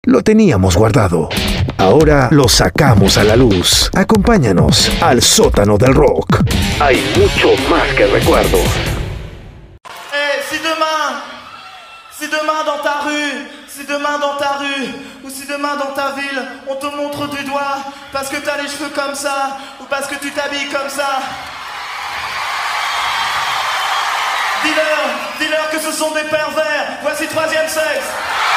Lo teníamos guardado. Ahora lo sacamos a la luz. Acompáñanos al sótano del rock. Hay mucho más que recuerdos. Si demain dans ta rue, si demain dans ta rue, ou si demain dans ta ville, on te montre du doigt parce que t'as les cheveux comme ça, ou parce que tu t'habilles comme ça, dis-leur que ce sont des pervers. Voici Troisième Sexe.